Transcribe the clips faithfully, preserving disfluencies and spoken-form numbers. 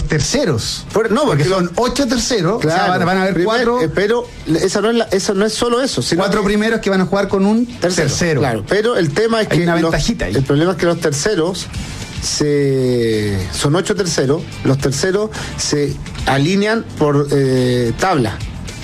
los terceros. Por, no, porque, porque son ocho terceros, claro, o sea, van, van a haber primer, cuatro. Eh, pero esa no es la, eso no es solo eso, sino Cuatro que, primeros que van a jugar con un tercero. tercero. Claro, pero el tema es Hay que una los, ventajita ahí. el problema es que los terceros se son ocho terceros, los terceros se alinean por eh, tabla.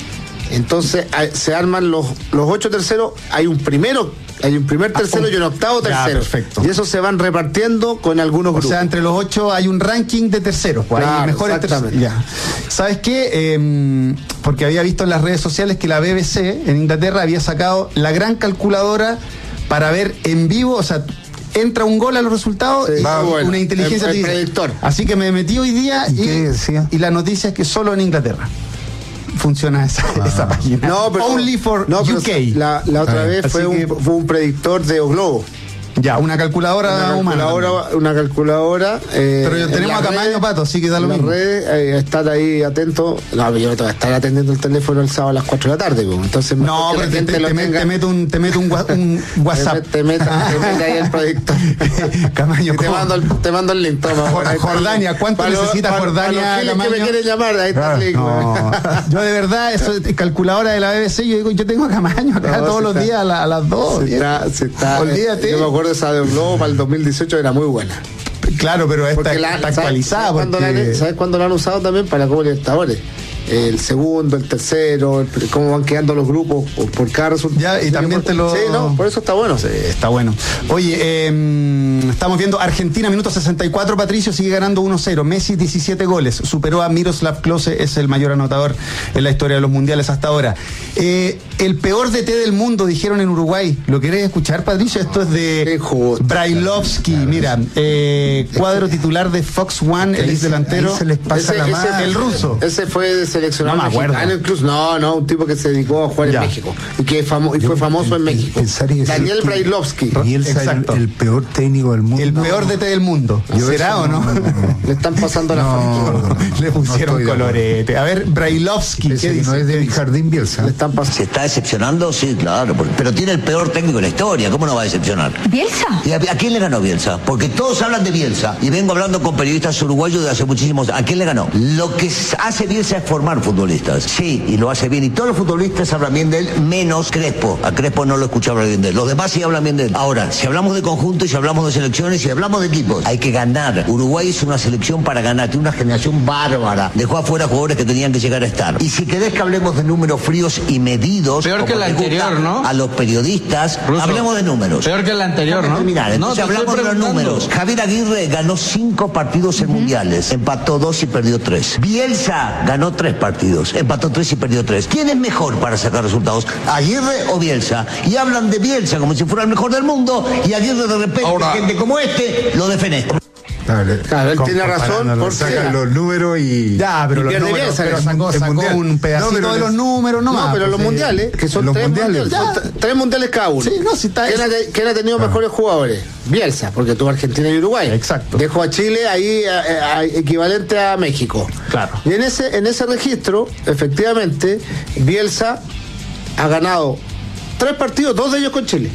Entonces a, se arman los, los ocho terceros, hay un primero, hay un primer tercero ah, y un octavo tercero. Ya, perfecto. Y eso se van repartiendo con algunos grupos. O sea, entre los ocho hay un ranking de terceros. Pues claro, hay mejores terceros. Ya. ¿Sabes qué? Eh, porque había visto en las redes sociales que la B B C en Inglaterra había sacado la gran calculadora para ver en vivo, o sea, entra un gol a los resultados sí, y va, bueno, una inteligencia el, el predictor. Así que me metí hoy día y, y, y la noticia es que solo en Inglaterra funciona esa, ah. esa página. No, pero, Only for no, U K. La, la otra ah, vez fue un, fue un predictor de O Globo. Ya, una calculadora, una calculadora humana. Una calculadora. Eh, Pero tenemos a Camaño, Pato, así que da lo mismo. En las redes, eh, estar ahí atento. No, yo no te voy a estar atendiendo el teléfono el sábado a las cuatro de la tarde. Pues. Entonces, no, pero te, te, te, tenga... te meto un, te meto un, un WhatsApp. Te meto ahí el predictor. Camaño, te mando, el, te mando el link. Toma, Jordania, ¿cuánto para, necesita para, Jordania? Para los que me quieren llamar, ahí está el link. No. Yo de verdad, eso calculadora de la B B C, yo digo, yo tengo a Camaño acá no, todos los está, días a, la, a las dos. Se está, se está, olvídate. Yo me acuerdo esa de Globo para el dos mil dieciocho era muy buena. Claro, pero esta la, está actualizada. ¿sabes, porque... cuándo la, ¿Sabes cuándo la han usado también? Para la Copa Libertadores. El segundo, el tercero, el, cómo van quedando los grupos por, por cada resultado. Ya, y también te lo... Sí, no, por eso está bueno. Sí, está bueno. Oye, eh, estamos viendo Argentina, minuto sesenta y cuatro, Patricio sigue ganando uno cero. Messi, diecisiete goles. Superó a Miroslav Klose, es el mayor anotador en la historia de los mundiales hasta ahora. Eh, el peor D T del mundo, dijeron en Uruguay. ¿Lo querés escuchar, Patricio? Esto es de Brailovsky. Mira, eh, cuadro titular de Fox One, el ex delantero. Se les pasa ese, la ese, mano. El ruso. Ese fue seleccionado no me acuerdo. mexicano incluso. No, no, un tipo que se dedicó a jugar ya. en México y que famo y fue famoso en México. Daniel Brailovsky. Y él es el, el peor técnico del mundo. El peor D T del mundo. Yo ¿Será o no? No, no, no? Le están pasando la no, factura. No, Le pusieron no colorete. A ver, Brailovsky. ¿Qué dice? No es de Jardín Bielsa. Le están pasando. ¿Se está decepcionando? Sí, claro. Pero tiene el peor técnico de la historia. ¿Cómo no va a decepcionar? ¿Bielsa? ¿Y a, a quién le ganó Bielsa? Porque todos hablan de Bielsa. Y vengo hablando con periodistas uruguayos de hace muchísimos años. ¿A quién le ganó? Lo que hace Bielsa es formar futbolistas. Sí, y lo hace bien. Y todos los futbolistas hablan bien de él, menos Crespo. A Crespo no lo escucho hablar bien de él. Los demás sí hablan bien de él. Ahora, si hablamos de conjunto y si hablamos de selecciones y si hablamos de equipos, hay que ganar. Uruguay es una selección para ganar. Tiene una generación bárbara. Dejó afuera jugadores que tenían que llegar a estar. Y si querés que hablemos de números fríos y medidos, peor que el anterior, ¿no? A los periodistas, Ruso. Hablemos de números. Peor que el anterior, ¿no? Terminar. Entonces no, hablamos de los números. Javier Aguirre ganó cinco partidos en uh-huh. mundiales. Empató dos y perdió tres. Bielsa ganó tres partidos. Empató tres y perdió tres. ¿Quién es mejor para sacar resultados? ¿Aguirre o Bielsa? Y hablan de Bielsa como si fuera el mejor del mundo y Aguirre de repente, ahora, gente como este, lo defenestra. Claro, claro, él tiene razón porque sacan los números y ya, pero y los números, Bielsa, pero sacó, sacó un pedacito no, de los números nomás. No, pero pues, los mundiales, que son los tres mundiales, mundiales son tres mundiales cada uno. Sí, no, si está ¿Quién, ha, ¿Quién ha tenido ah. mejores jugadores? Bielsa, porque tuvo Argentina y Uruguay. Exacto. Dejó a Chile ahí a, a, equivalente a México. Claro. Y en ese en ese registro, efectivamente, Bielsa ha ganado tres partidos, dos de ellos con Chile.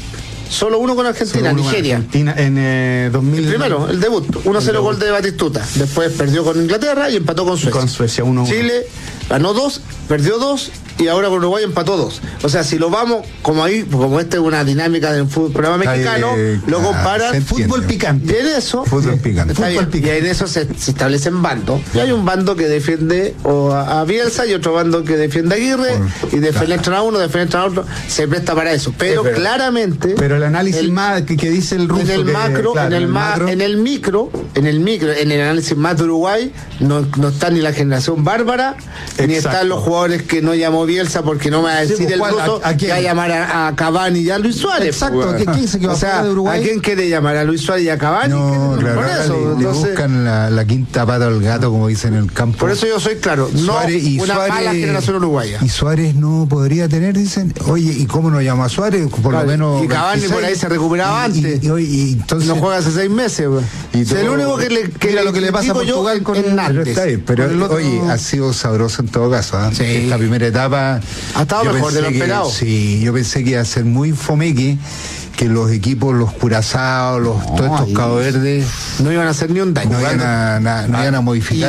Solo uno con Argentina, uno Nigeria. Con Argentina en eh, dos mil. El primero, el debut. uno cero gol de Batistuta. Después perdió con Inglaterra y empató con Suecia. Con Suecia, uno uno. Chile ganó dos, perdió dos y ahora con Uruguay empató dos. O sea, si lo vamos, como ahí, como esta es una dinámica del fútbol, programa mexicano, eh, lo comparan. Fútbol picante. Y en eso, fútbol picante. Fútbol picante. Y en eso se, se establecen bandos. Y hay un bando que defiende o a, a Bielsa y otro bando que defiende a Aguirre Por, y defenestran a uno, defenestran a otro. Se presta para eso. Pero claramente. Pero el análisis el, más que, que dice el ruso. En el que, macro, claro, en el, el ma, macro, en el micro, en el micro, en el análisis más de Uruguay, no, no está ni la generación bárbara, exacto. ni están los jugadores que no llamó Bielsa porque no me va a decir sí, el ruso a, a que va a llamar a, a Cavani y a Luis Suárez. Exacto, pues, ¿quién dice que va o sea, de Uruguay? ¿A quién quiere llamar? ¿A Luis Suárez y a Cavani? No, claro, por eso, le, entonces, le buscan la, la quinta pata al gato, como dicen en el campo. Por eso yo soy claro, no Suárez y una Suárez, mala generación uruguaya. Y Suárez no podría tener, dicen, oye, ¿y cómo no llama a Suárez? Por claro, lo menos. Y Cavani por ahí se recuperaba y, antes. Y, y, y entonces, no juega hace seis meses, güey. Y todo, el único que le que mira lo que le pasa a Portugal yo con en Nantes. Pero, está bien, pero el otro... oye, ha sido sabroso en todo caso. ¿eh? Sí. Esta primera etapa ha estado mejor de lo esperado. Sí, yo pensé que iba a ser muy fomeque, que los equipos, los Curaçao, los, no, todos estos Cabo Verdes no iban a hacer ni un daño. No iban a, na, no iban a modificar.